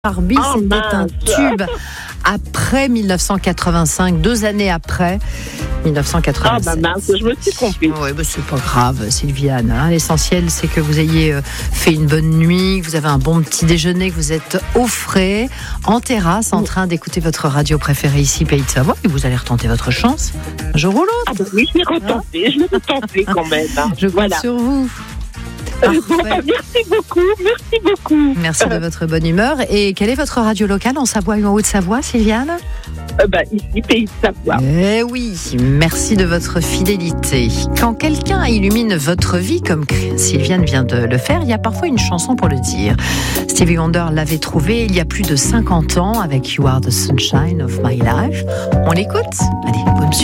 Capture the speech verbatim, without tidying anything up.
Barbie, Oh, c'était un mince. tube après mille neuf cent quatre-vingt-cinq, deux années après mille neuf cent Ah quatre-vingt-sept. bah mince, je me suis trompée. Oui, bah c'est pas grave, Sylviane. hein. L'essentiel, c'est que vous ayez euh, fait une bonne nuit, que vous avez un bon petit déjeuner, que vous êtes au frais, en terrasse, en train d'écouter votre radio préférée ici, Pays de Savoie, et vous allez retenter votre chance un jour ou l'autre. Ah bah oui, je l'ai retenté, je l'ai retenté quand même. hein. Je compte Voilà. sur vous. Euh, bon, Parfait. bah, merci beaucoup, merci beaucoup. Merci de votre bonne humeur. Et quelle est votre radio locale en Savoie et en Haute-Savoie, Sylviane ? Euh, bah, ici, Pays de Savoie. Eh oui, merci de votre fidélité. Quand quelqu'un illumine votre vie, comme Sylviane vient de le faire, il y a parfois une chanson pour le dire. Stevie Wonder l'avait trouvé il y a plus de cinquante ans avec You Are the Sunshine of My Life. On l'écoute ? Allez, bonne